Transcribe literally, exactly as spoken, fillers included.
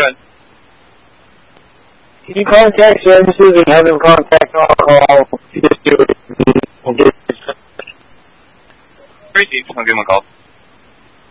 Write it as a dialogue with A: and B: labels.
A: ahead.
B: Can you contact services and have them contact our call? Just do it.
A: Great, I'll give them a call.